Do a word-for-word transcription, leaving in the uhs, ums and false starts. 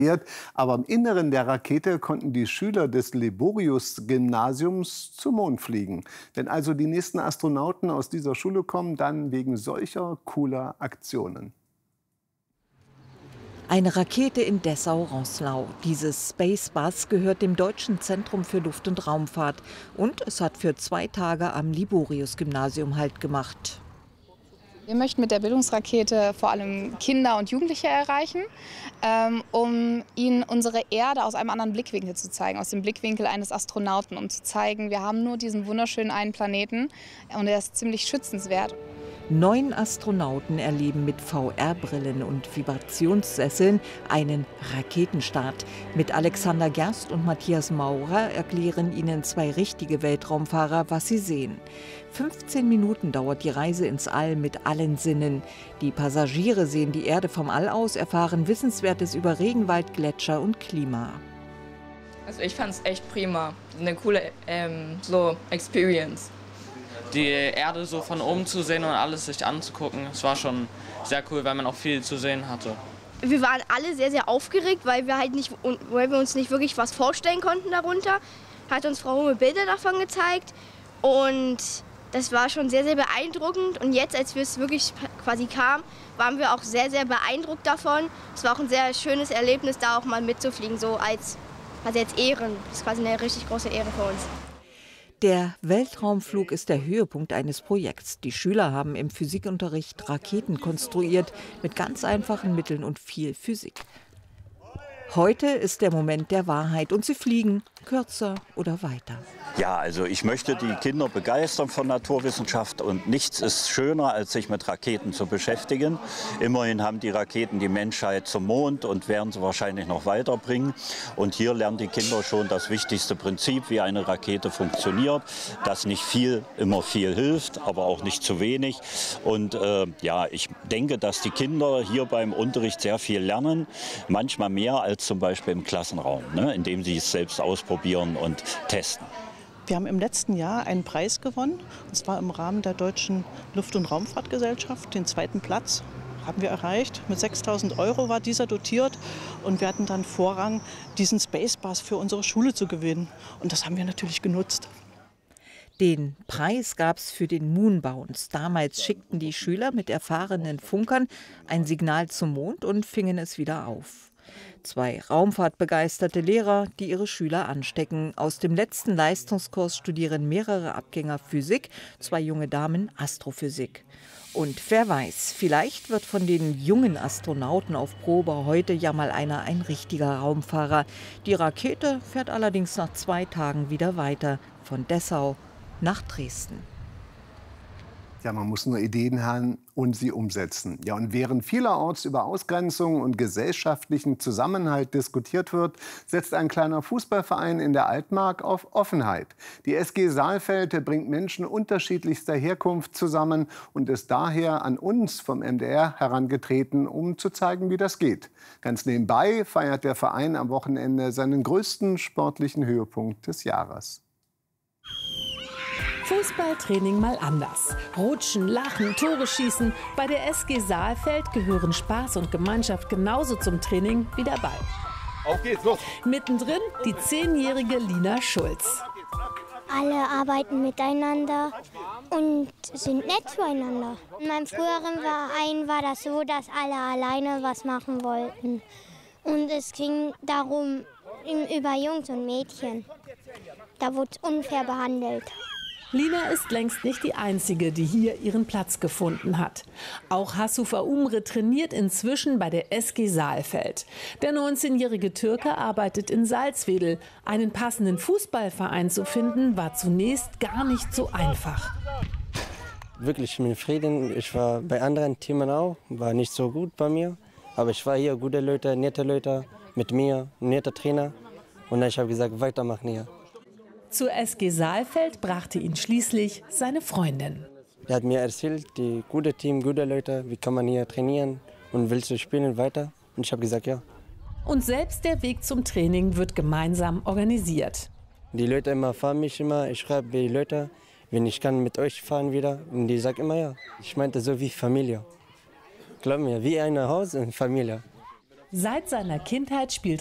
Aber im Inneren der Rakete konnten die Schüler des Liborius-Gymnasiums zum Mond fliegen. Wenn also die nächsten Astronauten aus dieser Schule kommen, dann wegen solcher cooler Aktionen. Eine Rakete in Dessau-Roßlau. Dieses Space Bus gehört dem Deutschen Zentrum für Luft- und Raumfahrt. Und es hat für zwei Tage am Liborius-Gymnasium Halt gemacht. Wir möchten mit der Bildungsrakete vor allem Kinder und Jugendliche erreichen, ähm, um ihnen unsere Erde aus einem anderen Blickwinkel zu zeigen, aus dem Blickwinkel eines Astronauten, um zu zeigen, wir haben nur diesen wunderschönen einen Planeten und er ist ziemlich schützenswert. Neun Astronauten erleben mit V R-Brillen und Vibrationssesseln einen Raketenstart. Mit Alexander Gerst und Matthias Maurer erklären ihnen zwei richtige Weltraumfahrer, was sie sehen. fünfzehn Minuten dauert die Reise ins All mit allen Sinnen. Die Passagiere sehen die Erde vom All aus, erfahren Wissenswertes über Regenwald, Gletscher und Klima. Also ich fand es echt prima, eine coole ähm, so Experience. Die Erde so von oben zu sehen und alles sich anzugucken, es war schon sehr cool, weil man auch viel zu sehen hatte. Wir waren alle sehr, sehr aufgeregt, weil wir, halt nicht, weil wir uns nicht wirklich was vorstellen konnten darunter. Hat uns Frau Humme Bilder davon gezeigt und das war schon sehr, sehr beeindruckend. Und jetzt, als wir es wirklich quasi kamen, waren wir auch sehr, sehr beeindruckt davon. Es war auch ein sehr schönes Erlebnis, da auch mal mitzufliegen, so als, also als Ehren. Das ist quasi eine richtig große Ehre für uns. Der Weltraumflug ist der Höhepunkt eines Projekts. Die Schüler haben im Physikunterricht Raketen konstruiert, mit ganz einfachen Mitteln und viel Physik. Heute ist der Moment der Wahrheit und sie fliegen kürzer oder weiter. Ja, also ich möchte die Kinder begeistern von Naturwissenschaft und nichts ist schöner, als sich mit Raketen zu beschäftigen. Immerhin haben die Raketen die Menschheit zum Mond und werden sie wahrscheinlich noch weiterbringen. Und hier lernen die Kinder schon das wichtigste Prinzip, wie eine Rakete funktioniert, dass nicht viel immer viel hilft, aber auch nicht zu wenig. Und äh, ja, ich denke, dass die Kinder hier beim Unterricht sehr viel lernen, manchmal mehr als zum Beispiel im Klassenraum, ne, indem sie es selbst ausprobieren und testen. Wir haben im letzten Jahr einen Preis gewonnen, und zwar im Rahmen der Deutschen Luft- und Raumfahrtgesellschaft. Den zweiten Platz haben wir erreicht. Mit sechstausend Euro war dieser dotiert und wir hatten dann Vorrang, diesen Space Bus für unsere Schule zu gewinnen. Und das haben wir natürlich genutzt. Den Preis gab es für den Moonbounce. Damals schickten die Schüler mit erfahrenen Funkern ein Signal zum Mond und fingen es wieder auf. Zwei raumfahrtbegeisterte Lehrer, die ihre Schüler anstecken. Aus dem letzten Leistungskurs studieren mehrere Abgänger Physik, zwei junge Damen Astrophysik. Und wer weiß, vielleicht wird von den jungen Astronauten auf Probe heute ja mal einer ein richtiger Raumfahrer. Die Rakete fährt allerdings nach zwei Tagen wieder weiter, von Dessau nach Dresden. Ja, man muss nur Ideen haben und sie umsetzen. Ja, und während vielerorts über Ausgrenzung und gesellschaftlichen Zusammenhalt diskutiert wird, setzt ein kleiner Fußballverein in der Altmark auf Offenheit. Die S G Saalfeld bringt Menschen unterschiedlichster Herkunft zusammen und ist daher an uns vom M D R herangetreten, um zu zeigen, wie das geht. Ganz nebenbei feiert der Verein am Wochenende seinen größten sportlichen Höhepunkt des Jahres. Fußballtraining mal anders. Rutschen, lachen, Tore schießen. Bei der S G Saalfeld gehören Spaß und Gemeinschaft genauso zum Training wie der Ball. Auf geht's, los! Mittendrin die zehnjährige Lina Schulz. Alle arbeiten miteinander und sind nett zueinander. In meinem früheren Verein war das so, dass alle alleine was machen wollten. Und es ging darum, über Jungs und Mädchen. Da wurde es unfair behandelt. Lina ist längst nicht die Einzige, die hier ihren Platz gefunden hat. Auch Hasufa Umre trainiert inzwischen bei der S G Saalfeld. Der neunzehnjährige Türke arbeitet in Salzwedel. Einen passenden Fußballverein zu finden, war zunächst gar nicht so einfach. Wirklich mit Frieden. Ich war bei anderen Teams auch, war nicht so gut bei mir. Aber ich war hier, gute Leute, nette Leute mit mir, netter Trainer. Und dann habe ich gesagt, weitermachen hier. Zur S G Saalfeld brachte ihn schließlich seine Freundin. Er hat mir erzählt, die gute Team, gute Leute, wie kann man hier trainieren und willst du spielen weiter? Und ich habe gesagt, ja. Und selbst der Weg zum Training wird gemeinsam organisiert. Die Leute immer fahren mich immer, ich schreibe die Leute, wenn ich kann mit euch fahren wieder. Und die sagen immer ja. Ich meinte so wie Familie. Glaub mir, wie ein Haus und Familie. Seit seiner Kindheit spielt